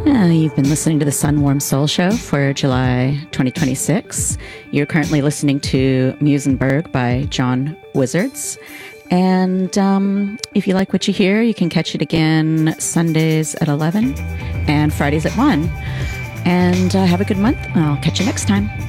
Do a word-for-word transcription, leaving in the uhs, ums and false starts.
Uh, you've been listening to the Sun Warm Soul Show for July twenty twenty-six. You're currently listening to Musenberg by John Wizards. And um, if you like what you hear, you can catch it again Sundays at eleven and Fridays at one. And uh, have a good month. I'll catch you next time.